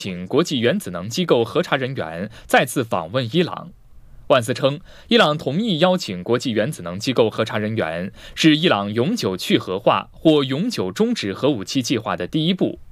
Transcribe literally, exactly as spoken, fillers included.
请国际原子能机构核查人员再次访问伊朗。万斯称，伊朗同意邀请国际原子能机构核查人员，是伊朗永久去核化或永久终止核武器计划的第一步。